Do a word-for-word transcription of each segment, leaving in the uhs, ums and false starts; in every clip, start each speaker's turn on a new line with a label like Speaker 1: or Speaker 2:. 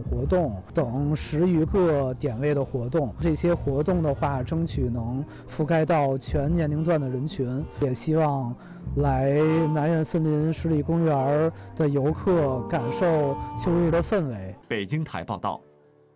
Speaker 1: 活动等十余个点位的活动。这些活动的话，争取能覆盖到全年龄段的人群，也希望来南苑森林湿地公园的游客感受秋日的氛围。
Speaker 2: 北京台报道。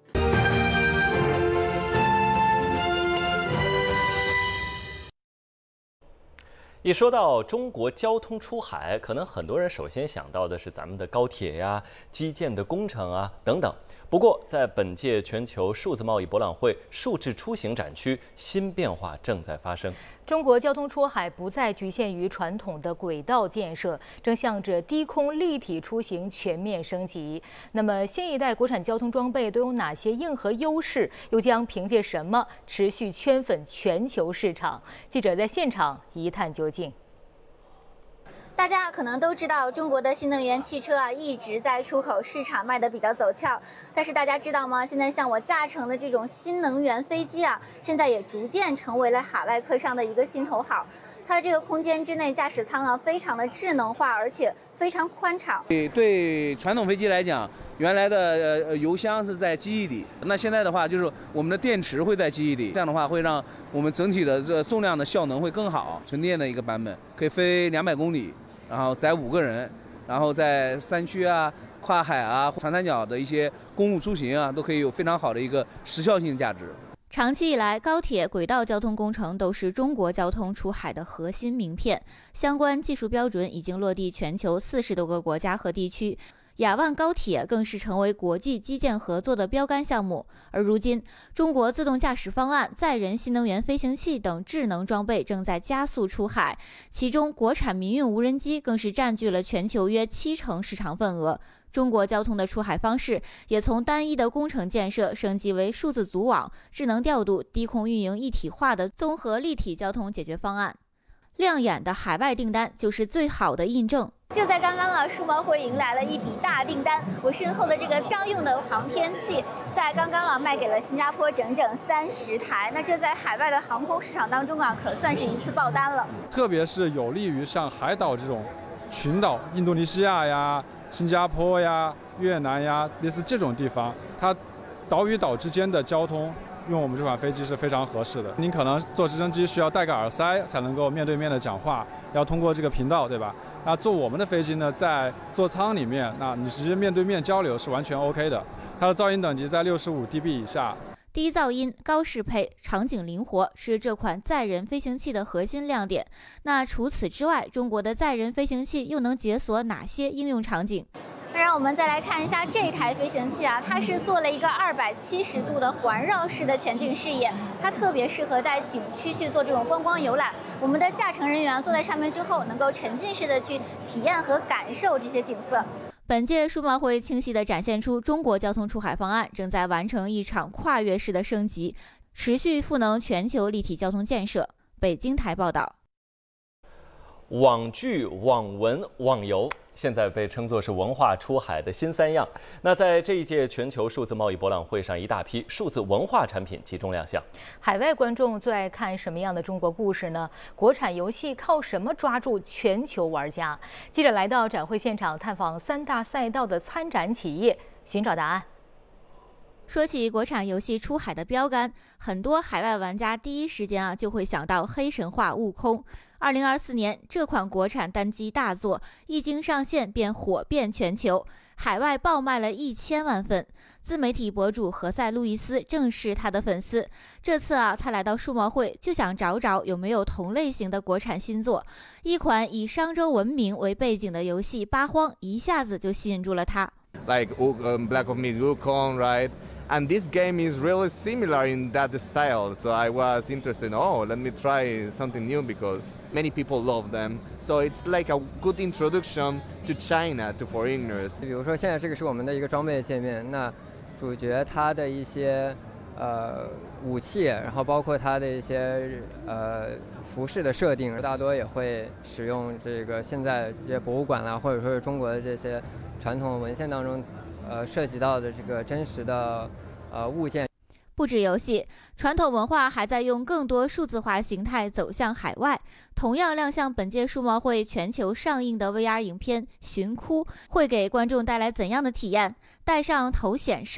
Speaker 3: 一说到中国交通出海，可能很多人首先想到的是咱们的高铁呀、基建的工程啊等等。不过，在本届全球数字贸易博览会数字出行展区，新变化正在发生。
Speaker 4: 中国交通出海不再局限于传统的轨道建设，正向着低空立体出行全面升级。那么，新一代国产交通装备都有哪些硬核优势？又将凭借什么持续圈粉全球市场？记者在现场一探究竟。
Speaker 5: 大家可能都知道，中国的新能源汽车啊一直在出口市场卖得比较走俏。但是大家知道吗？现在像我驾乘的这种新能源飞机啊，现在也逐渐成为了海外客上的一个心头好。它的这个空间之内，驾驶舱啊非常的智能化，而且非常宽敞。
Speaker 6: 对对，传统飞机来讲，原来的呃油箱是在机翼里，那现在的话就是我们的电池会在机翼里，这样的话会让我们整体的这重量的效能会更好。纯电的一个版本可以飞两百公里。然后载五个人，然后在山区啊、跨海啊、长三角的一些公路出行啊，都可以有非常好的一个时效性价值。
Speaker 7: 长期以来，高铁、轨道交通工程都是中国交通出海的核心名片，相关技术标准已经落地全球四十多个国家和地区。雅万高铁更是成为国际基建合作的标杆项目，而如今，中国自动驾驶方案、载人新能源飞行器等智能装备正在加速出海，其中国产民用无人机更是占据了全球约七成市场份额。中国交通的出海方式也从单一的工程建设升级为数字组网、智能调度、低空运营一体化的综合立体交通解决方案。亮眼的海外订单就是最好的印证。
Speaker 5: 就在刚刚啊，数贸会迎来了一笔大订单。我身后的这个商用的航天器，在刚刚啊卖给了新加坡整整三十台。那这在海外的航空市场当中啊，可算是一次爆单了。
Speaker 8: 特别是有利于像海岛这种群岛，印度尼西亚呀、新加坡呀、越南呀，类似这种地方，它岛与岛之间的交通，用我们这款飞机是非常合适的。您可能坐直升机需要戴个耳塞才能够面对面的讲话，要通过这个频道，对吧？那坐我们的飞机呢，在座舱里面，那你直接面对面交流是完全 OK 的。它的噪音等级在六十五 D B 以下。
Speaker 7: 低噪音、高适配、场景灵活是这款载人飞行器的核心亮点。那除此之外，中国的载人飞行器又能解锁哪些应用场景？
Speaker 5: 那让我们再来看一下这台飞行器啊，它是做了一个二百七十度的环绕式的全景视野，它特别适合在景区去做这种观光游览。我们的驾乘人员坐在上面之后，能够沉浸式的去体验和感受这些景色。
Speaker 7: 本届数贸会清晰地展现出中国交通出海方案正在完成一场跨越式的升级，持续赋能全球立体交通建设。北京台报道。
Speaker 3: 网剧、网文、网游现在被称作是文化出海的新三样。那在这一届全球数字贸易博览会上，一大批数字文化产品集中亮相。
Speaker 4: 海外观众最爱看什么样的中国故事呢？国产游戏靠什么抓住全球玩家？记者来到展会现场，探访三大赛道的参展企业，寻找答案。
Speaker 7: 说起国产游戏出海的标杆，很多海外玩家第一时间啊就会想到黑神话悟空。二零二四年，这款国产单机大作一经上线便火遍全球，海外爆卖了一千万份。自媒体博主何塞·路易斯正是他的粉丝。这次啊，他来到数贸会就想找找有没有同类型的国产新作。一款以商周文明为背景的游戏《八荒》一下子就吸引住了他。
Speaker 9: Like um, Black Ops Meets Wukong, right? And this game is really similar in that style, so I was interested. Oh, let me try something new because many people love them. So it's like a good introduction to China, to foreigners.
Speaker 10: 比如说，现在这个是我们的一个装备界面，那主角他的一些呃武器，然后包括他的一些呃服饰的设定，大多也会使用这个现在这些博物馆啦，或者说是中国的这些传统文献当中。呃，涉及到的这个真实的呃物件，
Speaker 7: 不止游戏，传统文化还在用更多数字化形态走向海外。同样亮相本届数贸会全球上映的 V R 影片《寻窟》，会给观众带来怎样的体验？戴上头显摄